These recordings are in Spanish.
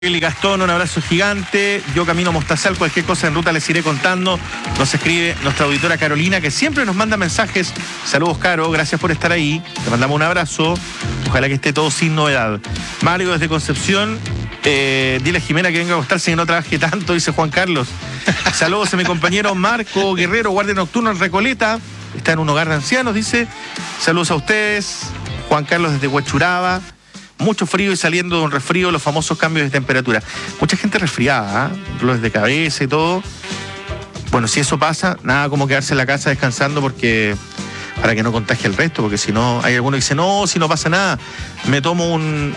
Eli Gastón, un abrazo gigante. Yo camino a Mostazal, cualquier cosa en ruta les iré contando. Nos escribe nuestra auditora Carolina, que siempre nos manda mensajes. Saludos, Caro, gracias por estar ahí. Te mandamos un abrazo. Ojalá que esté todo sin novedad. Mario desde Concepción, dile a Jimena que venga a acostarse y no trabaje tanto, dice Juan Carlos. Saludos a mi compañero Marco Guerrero, guardia nocturno en Recoleta. Está en un hogar de ancianos, dice. Saludos a ustedes. Juan Carlos desde Huachuraba. Mucho frío y saliendo de un resfrío, los famosos cambios de temperatura. Mucha gente resfriada, dolores de cabeza y todo. Bueno, si eso pasa, nada como quedarse en la casa descansando porque para que no contagie el resto, porque si no, hay algunos que dicen, no, si no pasa nada, me tomo un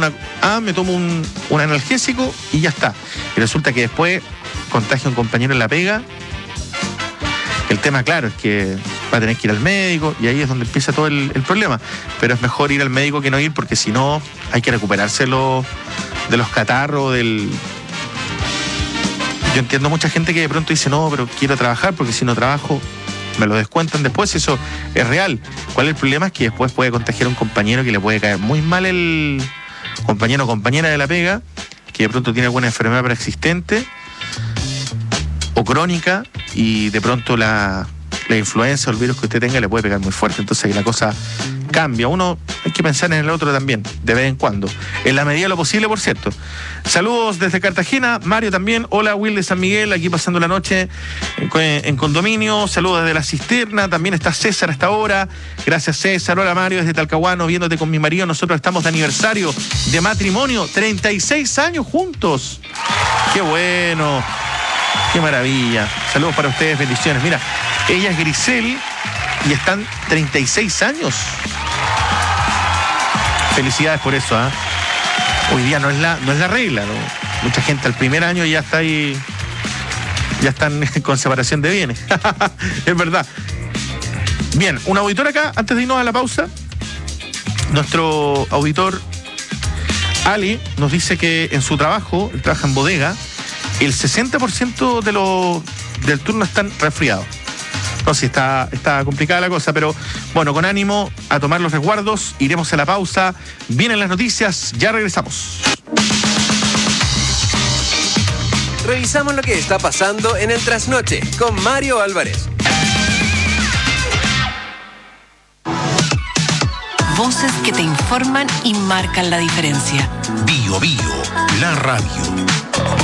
analgésico y ya está. Y resulta que después contagia a un compañero en la pega. El tema, claro, es que va a tener que ir al médico y ahí es donde empieza todo el problema. Pero es mejor ir al médico que no ir, porque si no hay que recuperarse de los catarros, Yo entiendo mucha gente que de pronto dice, no, pero quiero trabajar porque si no trabajo me lo descuentan después, eso es real. ¿Cuál es el problema? Es que después puede contagiar a un compañero que le puede caer muy mal el compañero o compañera de la pega, que de pronto tiene alguna enfermedad preexistente o crónica, y de pronto la influenza o el virus que usted tenga le puede pegar muy fuerte. Entonces la cosa cambia. Uno hay que pensar en el otro también, de vez en cuando. En la medida de lo posible, por cierto. Saludos desde Cartagena. Mario también. Hola, Will de San Miguel, aquí pasando la noche en condominio. Saludos desde La Cisterna. También está César hasta ahora. Gracias, César. Hola, Mario, desde Talcahuano, viéndote con mi marido. Nosotros estamos de aniversario de matrimonio. 36 años juntos. ¡Qué bueno! ¡Qué maravilla! Saludos para ustedes, bendiciones. Mira, ella es Grisel y están 36 años. Felicidades por eso, ¿ah? Hoy día no es la regla, ¿no? Mucha gente al primer año ya está ahí, ya están con separación de bienes. Es verdad. Bien, un auditor acá, antes de irnos a la pausa. Nuestro auditor Ali nos dice que en su trabajo, él trabaja en bodega, el 60% del turno están resfriados. No sé, está complicada la cosa, pero bueno, con ánimo a tomar los resguardos. Iremos a la pausa. Vienen las noticias, ya regresamos. Revisamos lo que está pasando en el trasnoche con Mario Álvarez. Voces que te informan y marcan la diferencia. Bio Bio, la radio.